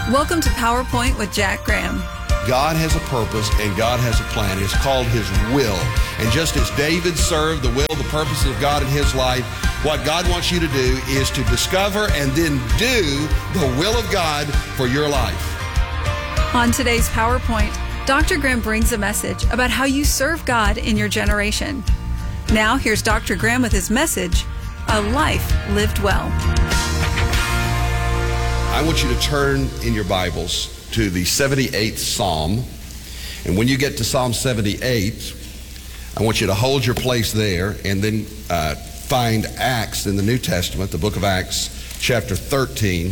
Welcome to PowerPoint with Jack Graham. God has a purpose and God has a plan. It's called His will. And just as David served the will, the purposes of God in his life, what God wants you to do is to discover and then do the will of God for your life. On today's PowerPoint, Dr. Graham brings a message about how you serve God in your generation. Now here's Dr. Graham with his message, A Life Lived Well. I want you to turn in your Bibles to the 78th Psalm. And when you get to Psalm 78, I want you to hold your place there and then find Acts in the New Testament, the book of Acts, chapter 13.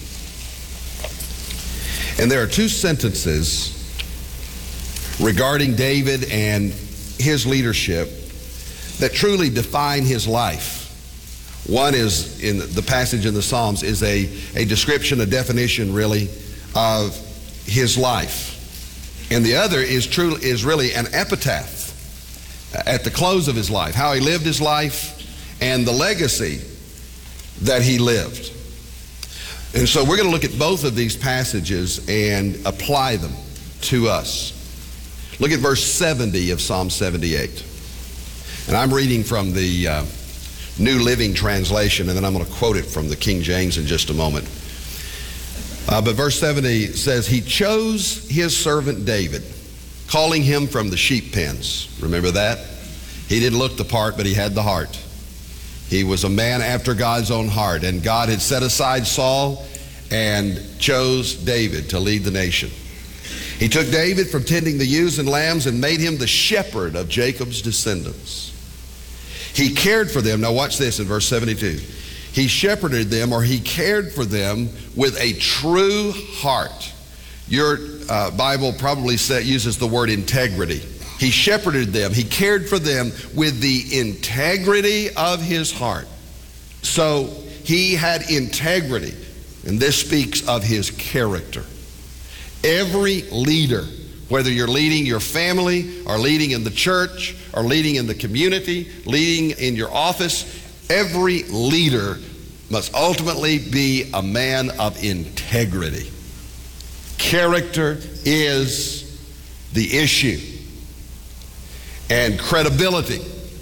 And there are two sentences regarding David and his leadership that truly define his life. One is, in the passage in the Psalms, is a description, a definition really, of his life. And the other is really an epitaph at the close of his life, how he lived his life and the legacy that he lived. And so we're going to look at both of these passages and apply them to us. Look at verse 70 of Psalm 78. And I'm reading from the New Living Translation, and then I'm going to quote it from the King James in just a moment. But verse 70 says, He chose His servant David, calling him from the sheep pens. Remember that? He didn't look the part, but he had the heart. He was a man after God's own heart, and God had set aside Saul and chose David to lead the nation. He took David from tending the ewes and lambs and made him the shepherd of Jacob's descendants. He cared for them. Now watch this in verse 72. He shepherded them, or he cared for them with a true heart. Your Bible probably uses the word integrity. He shepherded them. He cared for them with the integrity of his heart. So he had integrity, and this speaks of his character. Every leader, whether you're leading your family or leading in the church or leading in the community, leading in your office, every leader must ultimately be a man of integrity. Character is the issue. And credibility,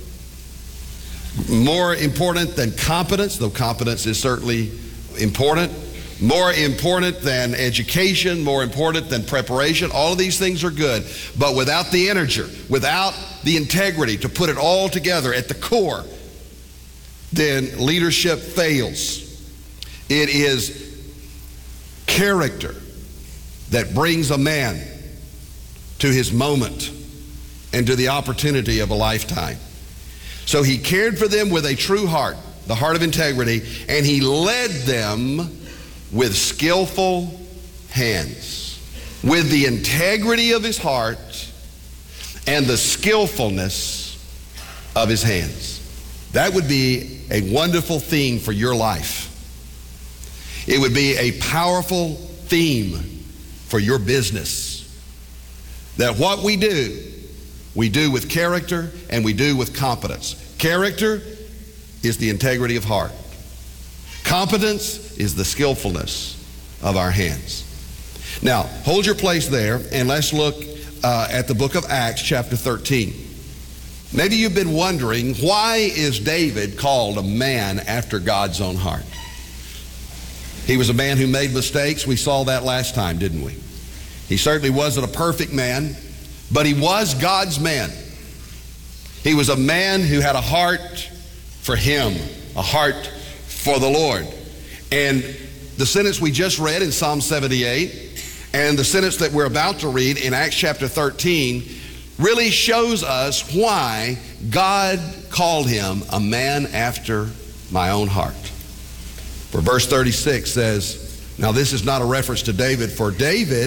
more important than competence, though competence is certainly important, more important than education, more important than preparation. All of these things are good, but without the integer, without the integrity to put it all together at the core, then leadership fails. It is character that brings a man to his moment and to the opportunity of a lifetime. So he cared for them with a true heart, the heart of integrity, and he led them with skillful hands, with the integrity of his heart and the skillfulness of his hands. That would be a wonderful theme for your life. It would be a powerful theme for your business. That what we do with character and we do with competence. Character is the integrity of heart. Competence is the skillfulness of our hands. Now, hold your place there and let's look at the book of Acts chapter 13. Maybe you've been wondering, why is David called a man after God's own heart? He was a man who made mistakes. We saw that last time, didn't we? He certainly wasn't a perfect man, but he was God's man. He was a man who had a heart for Him, a heart for the Lord. And the sentence we just read in Psalm 78 and the sentence that we're about to read in Acts chapter 13 really shows us why God called him a man after my own heart. For verse 36 says, now this is not a reference to David, for David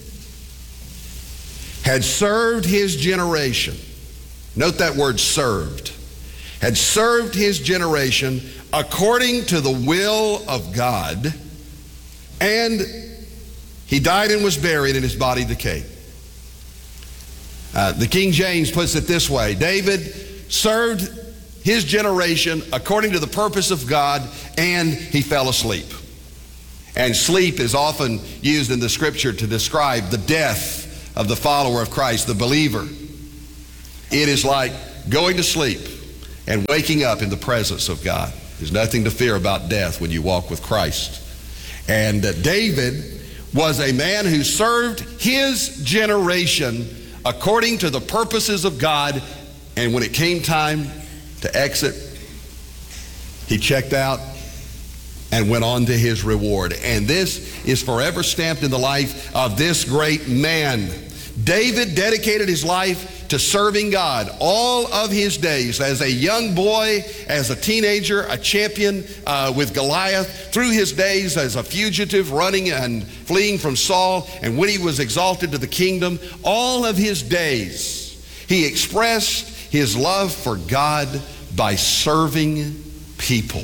had served his generation. Note that word served. Had served his generation according to the will of God, and he died and was buried, and his body decayed. The King James puts it this way: David served his generation according to the purpose of God, and he fell asleep. And sleep is often used in the scripture to describe the death of the follower of Christ, the believer. It is like going to sleep and waking up in the presence of God. There's nothing to fear about death when you walk with Christ. And David was a man who served his generation according to the purposes of God. And when it came time to exit, he checked out and went on to his reward. And this is forever stamped in the life of this great man. David dedicated his life to serving God all of his days. As a young boy, as a teenager, a champion with Goliath, through his days as a fugitive running and fleeing from Saul, and when he was exalted to the kingdom, all of his days he expressed his love for God by serving people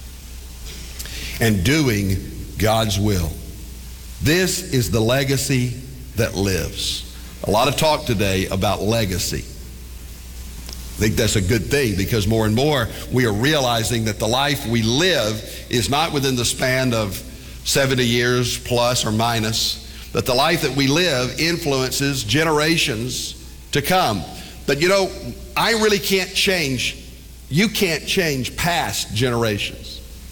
and doing God's will. This is the legacy that lives. A lot of talk today about legacy. I think that's a good thing, because more and more we are realizing that the life we live is not within the span of 70 years plus or minus, but the life that we live influences generations to come. But you know, I really can't change, you can't change past generations.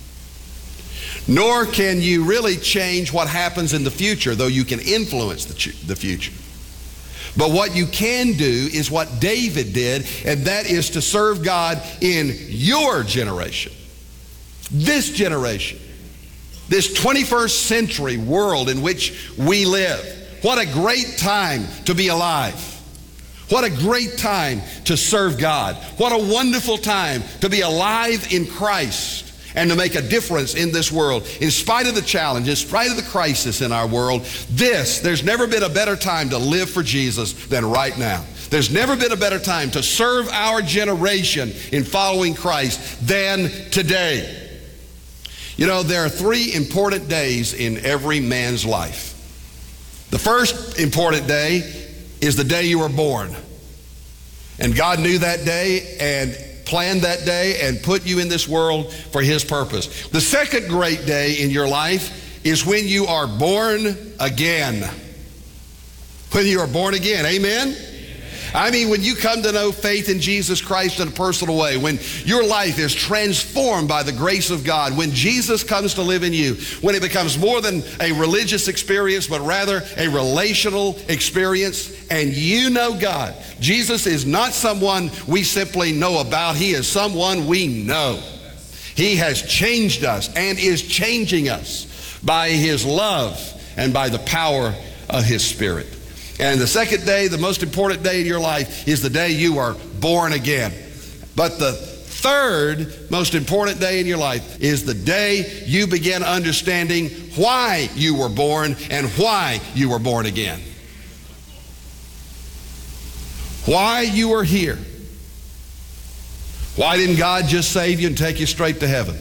Nor can you really change what happens in the future, though you can influence the future. But what you can do is what David did, and that is to serve God in your generation. This generation. This 21st century world in which we live. What a great time to be alive. What a great time to serve God. What a wonderful time to be alive in Christ and to make a difference in this world. In spite of the challenge, in spite of the crisis in our world, there's never been a better time to live for Jesus than right now. There's never been a better time to serve our generation in following Christ than today. You know, there are 3 important days in every man's life. The first important day is the day you were born. And God knew that day and planned that day and put you in this world for His purpose. The second great day in your life is when you are born again. When you are born again, amen? I mean, when you come to know faith in Jesus Christ in a personal way, when your life is transformed by the grace of God, when Jesus comes to live in you, when it becomes more than a religious experience, but rather a relational experience, and you know God. Jesus is not someone we simply know about. He is someone we know. He has changed us and is changing us by His love and by the power of His Spirit. And the second day, the most important day in your life, is the day you are born again. But the third most important day in your life is the day you begin understanding why you were born and why you were born again. Why you are here. Why didn't God just save you and take you straight to heaven?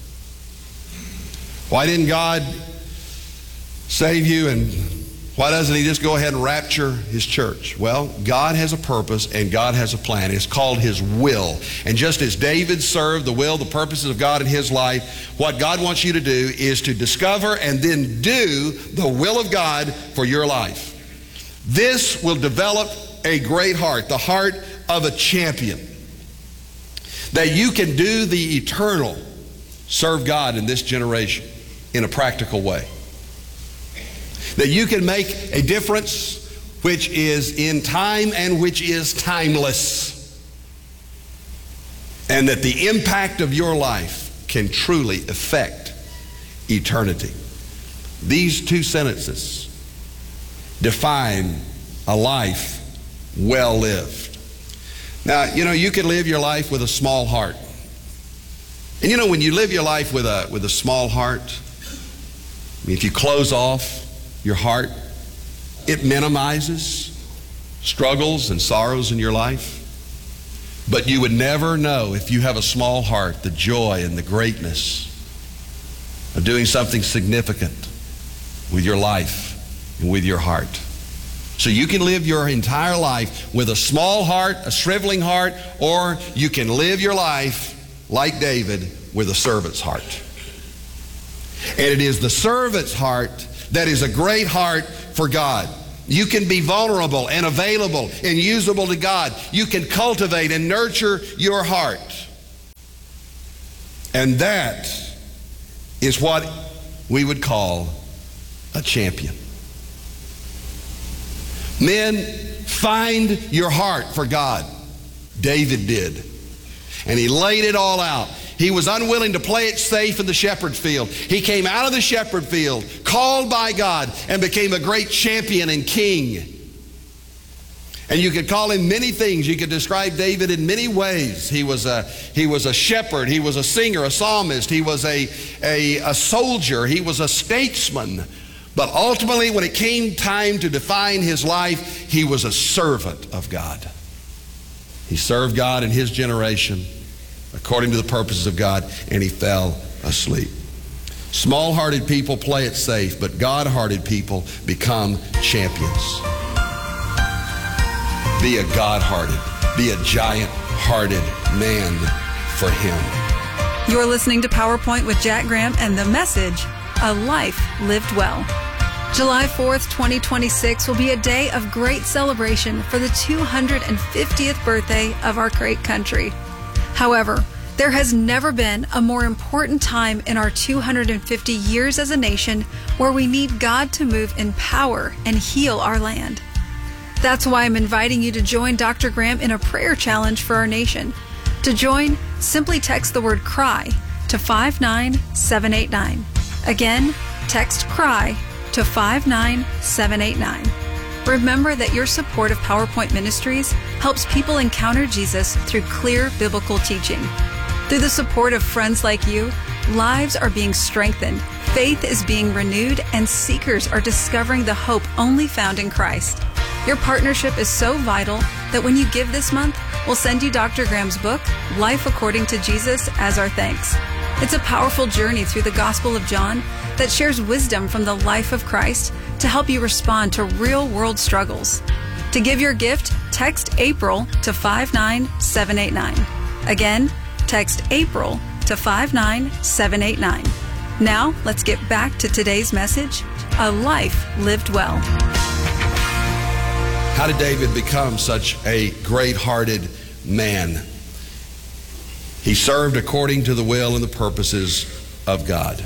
Why didn't God save you, and why doesn't He just go ahead and rapture His church? Well, God has a purpose and God has a plan. It's called His will. And just as David served the will, the purposes of God in his life, what God wants you to do is to discover and then do the will of God for your life. This will develop a great heart, the heart of a champion, that you can do the eternal, serve God in this generation in a practical way. That you can make a difference which is in time and which is timeless. And that the impact of your life can truly affect eternity. These 2 sentences define a life well lived. Now, you know, you can live your life with a small heart. And you know, when you live your life with a small heart, I mean, if you close off your heart, it minimizes struggles and sorrows in your life. But you would never know, if you have a small heart, the joy and the greatness of doing something significant with your life and with your heart. So you can live your entire life with a small heart, a shriveling heart, or you can live your life like David with a servant's heart. And it is the servant's heart that is a great heart for God. You can be vulnerable and available and usable to God. You can cultivate and nurture your heart. And that is what we would call a champion. Men, find your heart for God. David did. And he laid it all out. He was unwilling to play it safe in the shepherd's field. He came out of the shepherd field, called by God, and became a great champion and king. And you could call him many things. You could describe David in many ways. He was a shepherd. He was a singer, a psalmist. He was a soldier. He was a statesman. But ultimately, when it came time to define his life, he was a servant of God. He served God in his generation according to the purposes of God, and he fell asleep. Small-hearted people play it safe, but God-hearted people become champions. Be a God-hearted, be a giant-hearted man for him. You're listening to PowerPoint with Jack Graham and the message, A Life Lived Well. July 4th, 2026 will be a day of great celebration for the 250th birthday of our great country. However, there has never been a more important time in our 250 years as a nation where we need God to move in power and heal our land. That's why I'm inviting you to join Dr. Graham in a prayer challenge for our nation. To join, simply text the word CRY to 59789. Again, text CRY to 59789. Remember that your support of PowerPoint Ministries helps people encounter Jesus through clear biblical teaching. Through the support of friends like you, lives are being strengthened, faith is being renewed, and seekers are discovering the hope only found in Christ. Your partnership is so vital that when you give this month, we'll send you Dr. Graham's book, Life According to Jesus, as our thanks. It's a powerful journey through the Gospel of John that shares wisdom from the life of Christ to help you respond to real-world struggles. To give your gift, text April to 59789. Again, text April to 59789. Now, let's get back to today's message, A Life Lived Well. How did David become such a great-hearted man? He served according to the will and the purposes of God.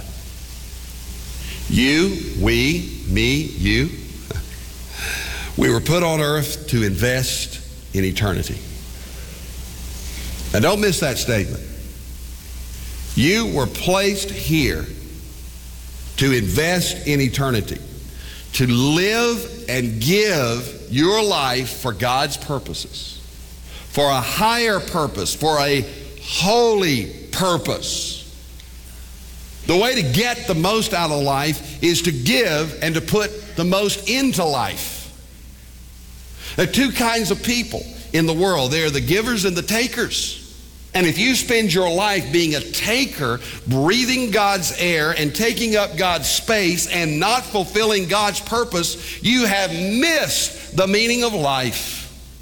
You, we, me, you, we were put on earth to invest in eternity. Now don't miss that statement. You were placed here to invest in eternity, to live and give your life for God's purposes, for a higher purpose, for a holy purpose. The way to get the most out of life is to give and to put the most into life. There are two kinds of people in the world. They are the givers and the takers. And if you spend your life being a taker, breathing God's air and taking up God's space and not fulfilling God's purpose, you have missed the meaning of life.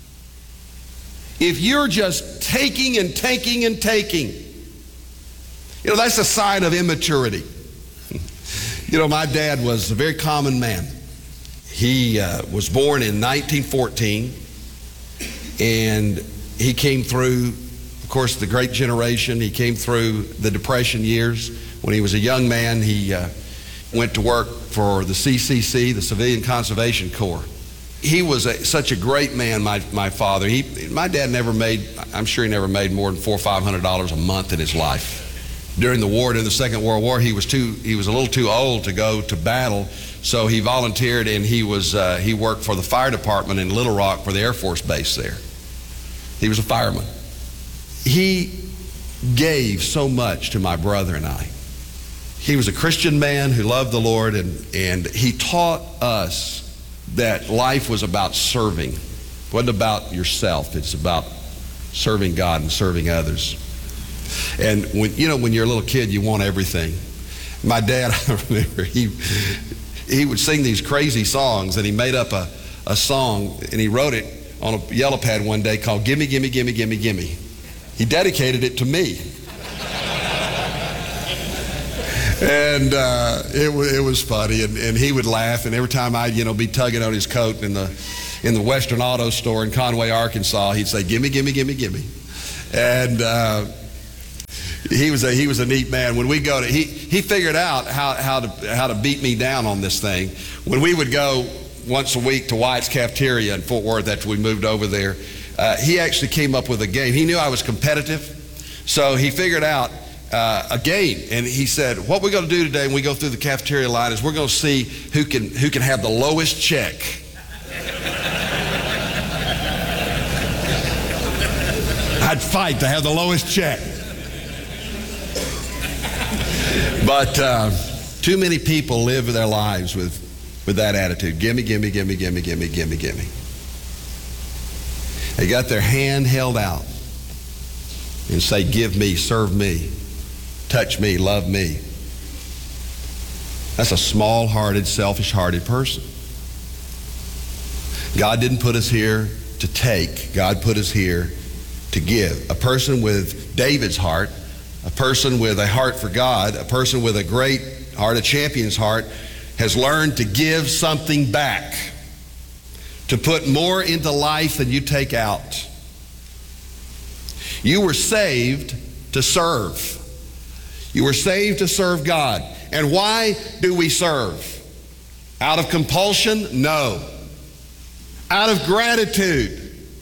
If you're just taking and taking and taking, that's a sign of immaturity. My dad was a very common man. He was born in 1914, and he came through, of course, the Great Generation. He came through the Depression years. When he was a young man, he went to work for the CCC, the Civilian Conservation Corps. He was such a great man, my father. My dad I'm sure he never made more than $400 or $500 a month in his life. During the Second World War, he was a little too old to go to battle, so he volunteered and he worked for the fire department in Little Rock for the Air Force Base there. He was a fireman. He gave so much to my brother and I. He was a Christian man who loved the Lord, and he taught us that life was about serving. It wasn't about yourself. It's about serving God and serving others. And when you're a little kid, you want everything. My dad, I remember, he would sing these crazy songs, and he made up a song, and he wrote it on a yellow pad one day called Gimme, Gimme, Gimme, Gimme, Gimme. He dedicated it to me. And it was funny, and he would laugh, and every time I'd be tugging on his coat in the Western Auto Store in Conway, Arkansas, he'd say, "Gimme, gimme, gimme, gimme." And he was a neat man. When we go to, he figured out how to beat me down on this thing. When we would go once a week to Wyatt's Cafeteria in Fort Worth after we moved over there, he actually came up with a game. He knew I was competitive, so he figured out a game, and he said, "What we're going to do today when we go through the cafeteria line is we're going to see who can have the lowest check." I'd fight to have the lowest check. But too many people live their lives with that attitude. Gimme, gimme, gimme, gimme, gimme, gimme, gimme. They got their hand held out and say, "Give me, serve me, touch me, love me." That's a small-hearted, selfish-hearted person. God didn't put us here to take. God put us here to give. A person with David's heart, a person with a heart for God, a person with a great heart, a champion's heart, has learned to give something back, to put more into life than you take out. You were saved to serve. You were saved to serve God. And why do we serve? Out of compulsion? No. Out of gratitude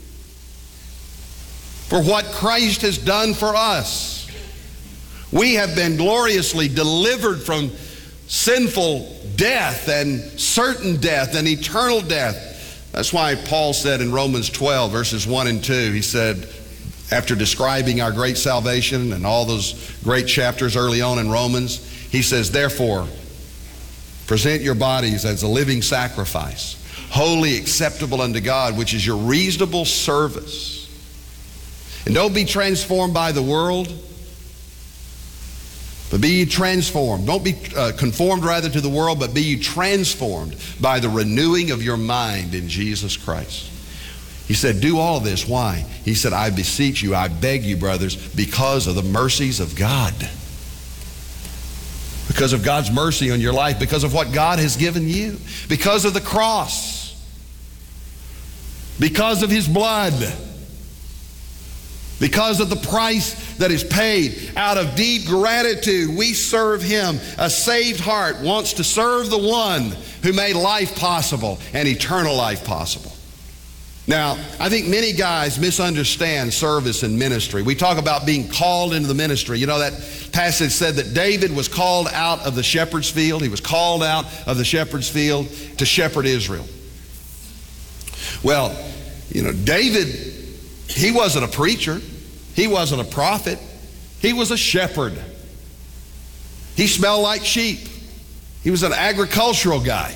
for what Christ has done for us. We have been gloriously delivered from sinful death and certain death and eternal death. That's why Paul said in Romans 12, verses 1 and 2, he said, after describing our great salvation and all those great chapters early on in Romans, he says, "Therefore, present your bodies as a living sacrifice, wholly acceptable unto God, which is your reasonable service. And don't be transformed by the world, but be ye transformed." Don't be conformed rather to the world, but be ye transformed by the renewing of your mind in Jesus Christ. He said, do all of this. Why? He said, "I beseech you, I beg you, brothers, because of the mercies of God." Because of God's mercy on your life, because of what God has given you, because of the cross, because of His blood, because of the price that is paid. Out of deep gratitude, we serve Him. A saved heart wants to serve the one who made life possible and eternal life possible. Now, I think many guys misunderstand service and ministry. We talk about being called into the ministry. You know, that passage said that David was called out of the shepherd's field. He was called out of the shepherd's field to shepherd Israel. Well, David, he wasn't a preacher. He wasn't a prophet. He was a shepherd. He smelled like sheep. He was an agricultural guy.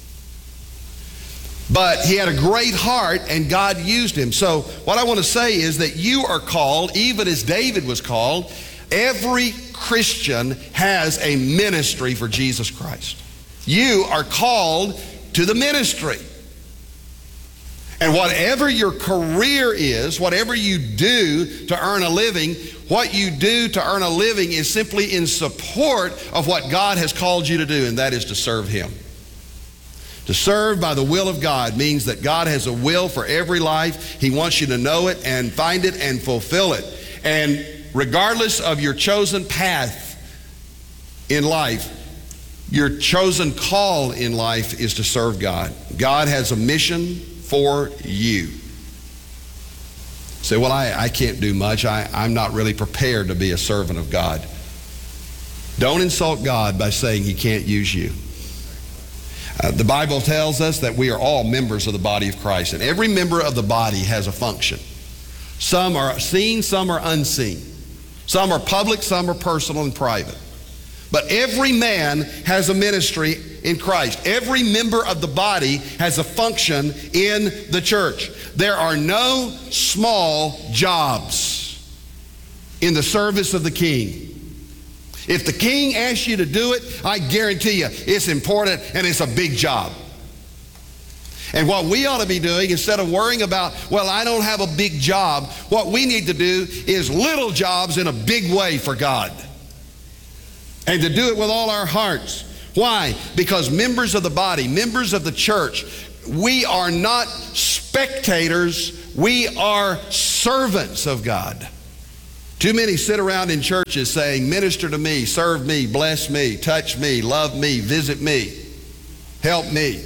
But he had a great heart, and God used him. So what I want to say is that you are called, even as David was called. Every Christian has a ministry for Jesus Christ. You are called to the ministry. And whatever your career is, whatever you do to earn a living, what you do to earn a living is simply in support of what God has called you to do, and that is to serve Him. To serve by the will of God means that God has a will for every life. He wants you to know it and find it and fulfill it. And regardless of your chosen path in life, your chosen call in life is to serve God. God has a mission for you. Say, "Well, I can't do much. I'm not really prepared to be a servant of God." Don't insult God by saying He can't use you. The Bible tells us that we are all members of the body of Christ, and every member of the body has a function. Some are seen, some are unseen. Some are public, some are personal and private. But every man has a ministry in Christ. Every member of the body has a function in the church. There are no small jobs in the service of the King. If the King asks you to do it, I guarantee you it's important and it's a big job. And what we ought to be doing, instead of worrying about, well, I don't have a big job, what we need to do is little jobs in a big way for God. and to do it with all our hearts. Why? Because members of the body, members of the church, we are not spectators, we are servants of God. Too many sit around in churches saying, minister to me, serve me, bless me, touch me, love me, visit me, help me.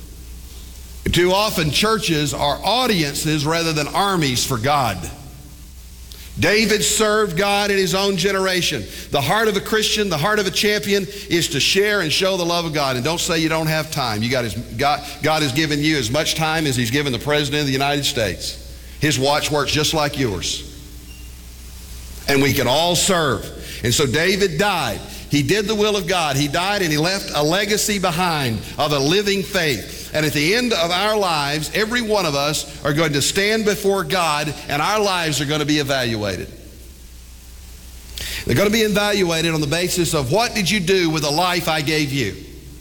Too often churches are audiences rather than armies for God. David served God in his own generation. The heart of a Christian, the heart of a champion is to share and show the love of God. And don't say you don't have time. God has given you as much time as He's given the President of the United States. His watch works just like yours. And we can all serve. And so David died. He did the will of God. He died and he left a legacy behind of a living faith. And at the end of our lives, every one of us are going to stand before God, and our lives are going to be evaluated. They're going to be evaluated on the basis of, what did you do with the life I gave you?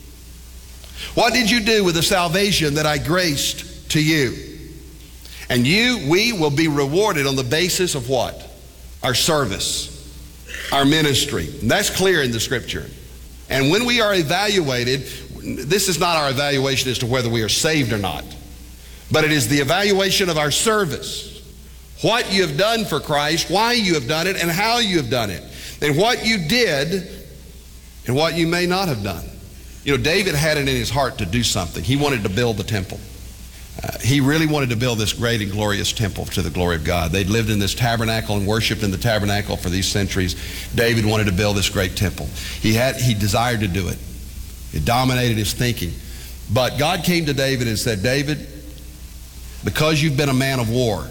What did you do with the salvation that I graced to you? And we will be rewarded on the basis of what? Our service, our ministry. And that's clear in the Scripture. And when we are evaluated, this is not our evaluation as to whether we are saved or not, but it is the evaluation of our service. What you have done for Christ, why you have done it, and how you have done it. And what you did and what you may not have done. You know, David had it in his heart to do something. He wanted to build the temple. He really wanted to build this great and glorious temple to the glory of God. They'd lived in this tabernacle and worshiped in the tabernacle for these centuries. David wanted to build this great temple. He desired to do it. It dominated his thinking. But God came to David and said, David, because you've been a man of war,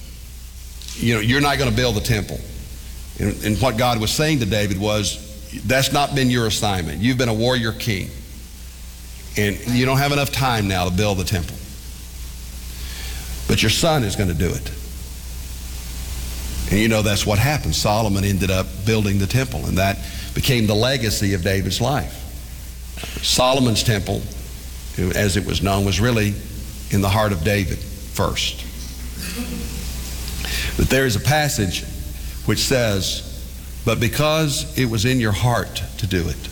you're not going to build the temple. And what God was saying to David was, that's not been your assignment. You've been a warrior king. And you don't have enough time now to build the temple. But your son is going to do it. And that's what happened. Solomon ended up building the temple, and that became the legacy of David's life. Solomon's temple, as it was known, was really in the heart of David first. But there is a passage which says, but because it was in your heart to do it,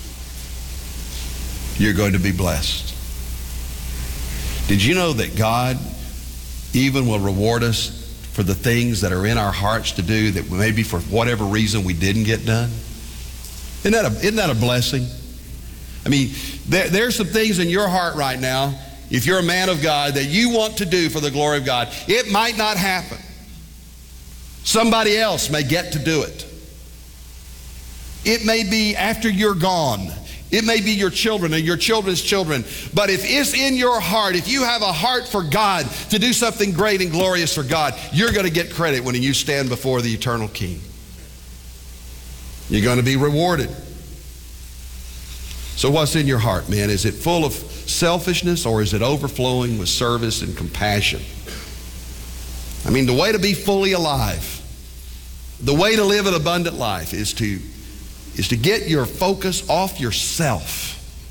you're going to be blessed. Did you know that God even will reward us for the things that are in our hearts to do that maybe for whatever reason we didn't get done? Isn't that a blessing? I mean, there's some things in your heart right now, if you're a man of God, that you want to do for the glory of God. It might not happen. Somebody else may get to do it. It may be after you're gone. It may be your children and your children's children. But if it's in your heart, if you have a heart for God to do something great and glorious for God, you're going to get credit when you stand before the eternal King. You're going to be rewarded. So what's in your heart, man? Is it full of selfishness, or is it overflowing with service and compassion? I mean, the way to be fully alive, the way to live an abundant life is to get your focus off yourself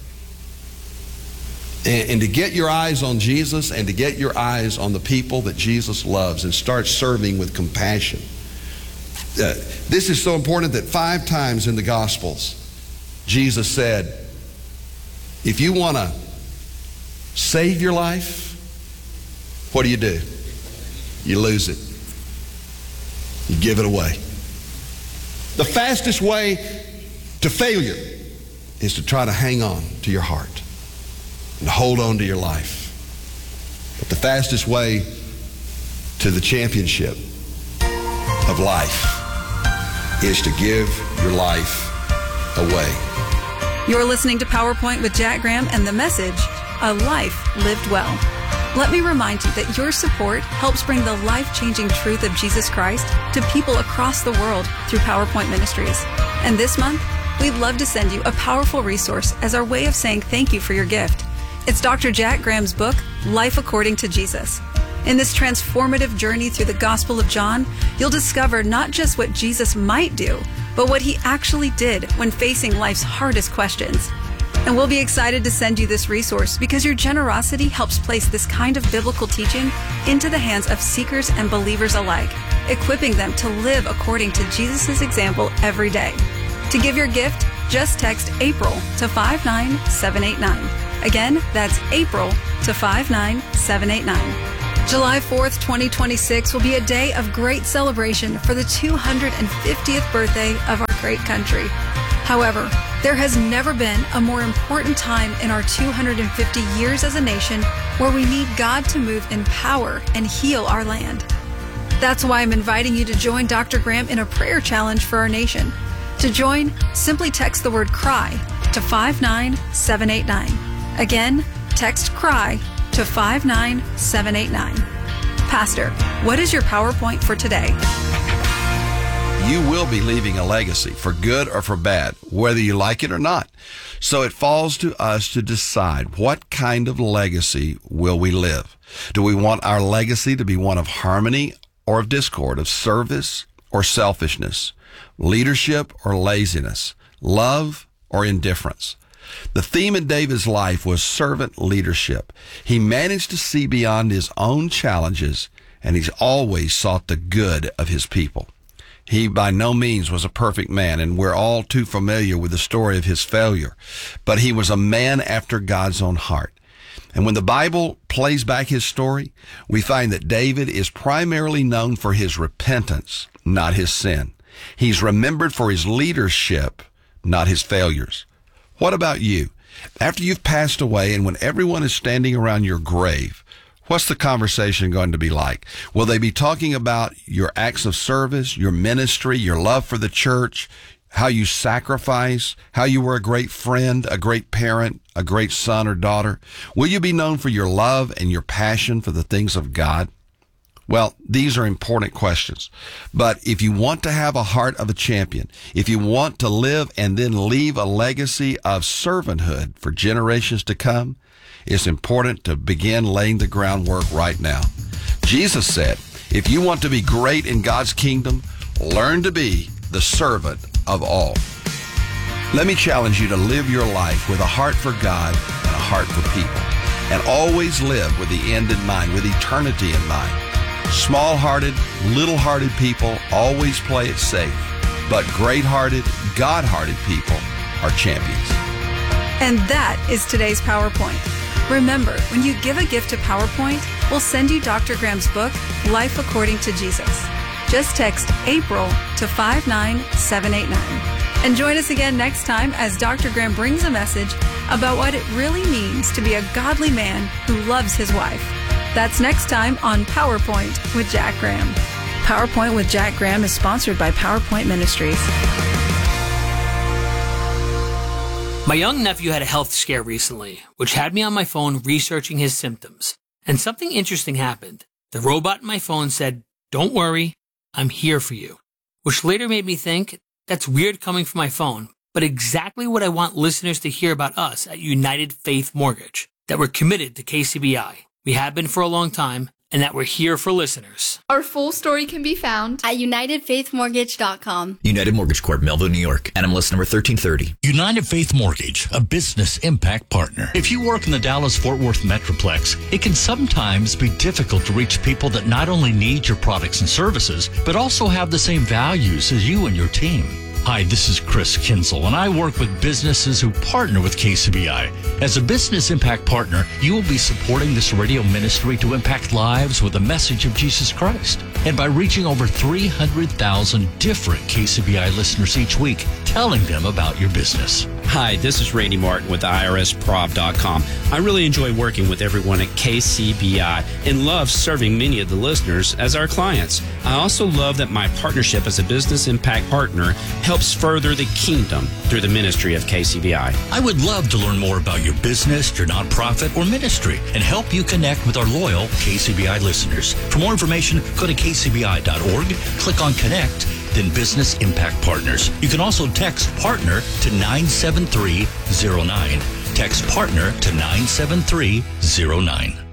and to get your eyes on Jesus and to get your eyes on the people that Jesus loves and start serving with compassion. This is so important that 5 times in the Gospels, Jesus said, if you want to save your life, what do? You lose it. You give it away. The fastest way to failure is to try to hang on to your heart and hold on to your life. But the fastest way to the championship of life is to give your life away. You're listening to PowerPoint with Jack Graham and the message, A Life Lived Well. Let me remind you that your support helps bring the life-changing truth of Jesus Christ to people across the world through PowerPoint Ministries. And this month, we'd love to send you a powerful resource as our way of saying thank you for your gift. It's Dr. Jack Graham's book, Life According to Jesus. In this transformative journey through the Gospel of John, you'll discover not just what Jesus might do, but what he actually did when facing life's hardest questions. And we'll be excited to send you this resource because your generosity helps place this kind of biblical teaching into the hands of seekers and believers alike, equipping them to live according to Jesus' example every day. To give your gift, Just text April to 59789. Again, that's April to 59789. July 4th, 2026 will be a day of great celebration for the 250th birthday of our great country. However, there has never been a more important time in our 250 years as a nation where we need God to move in power and heal our land. That's why I'm inviting you to join Dr. Graham in a prayer challenge for our nation. To join, simply text the word CRY to 59789. Again, text CRY to 59789. Pastor, what is your PowerPoint for today? You will be leaving a legacy, for good or for bad, whether you like it or not. So it falls to us to decide, what kind of legacy will we live? Do we want our legacy to be one of harmony or of discord, of service or selfishness, leadership or laziness, love or indifference? The theme in David's life was servant leadership. He managed to see beyond his own challenges, and he's always sought the good of his people. He by no means was a perfect man, and we're all too familiar with the story of his failure. But he was a man after God's own heart. And when the Bible plays back his story, we find that David is primarily known for his repentance, not his sin. He's remembered for his leadership, not his failures. What about you? After you've passed away and when everyone is standing around your grave, what's the conversation going to be like? Will they be talking about your acts of service, your ministry, your love for the church, how you sacrifice, how you were a great friend, a great parent, a great son or daughter? Will you be known for your love and your passion for the things of God? Well, these are important questions. But if you want to have a heart of a champion, if you want to live and then leave a legacy of servanthood for generations to come, it's important to begin laying the groundwork right now. Jesus said, if you want to be great in God's kingdom, learn to be the servant of all. Let me challenge you to live your life with a heart for God and a heart for people, and always live with the end in mind, with eternity in mind. Small-hearted, little-hearted people always play it safe, but great-hearted, God-hearted people are champions. And that is today's PowerPoint. Remember, when you give a gift to PowerPoint, we'll send you Dr. Graham's book, Life According to Jesus. Just text April to 59789. And join us again next time as Dr. Graham brings a message about what it really means to be a godly man who loves his wife. That's next time on PowerPoint with Jack Graham. PowerPoint with Jack Graham is sponsored by PowerPoint Ministries. My young nephew had a health scare recently, which had me on my phone researching his symptoms. And something interesting happened. The robot in my phone said, "Don't worry, I'm here for you," which later made me think, that's weird coming from my phone, but exactly what I want listeners to hear about us at United Faith Mortgage, that we're committed to KCBI. We have been for a long time, and that we're here for listeners. Our full story can be found at UnitedFaithMortgage.com. United Mortgage Corp, Melville, New York. NMLS number 1330. United Faith Mortgage, a business impact partner. If you work in the Dallas-Fort Worth Metroplex, it can sometimes be difficult to reach people that not only need your products and services, but also have the same values as you and your team. Hi, this is Chris Kinsel, and I work with businesses who partner with KCBI. As a business impact partner, you will be supporting this radio ministry to impact lives with the message of Jesus Christ. And by reaching over 300,000 different KCBI listeners each week, telling them about your business. Hi, this is Randy Martin with IRSProv.com. I really enjoy working with everyone at KCBI and love serving many of the listeners as our clients. I also love that my partnership as a business impact partner helps further the kingdom through the ministry of KCBI. I would love to learn more about your business, your nonprofit, or ministry and help you connect with our loyal KCBI listeners. For more information, go to kcbi.org, click on Connect, then Business Impact Partners. You can also text PARTNER to 97309. Text PARTNER to 97309.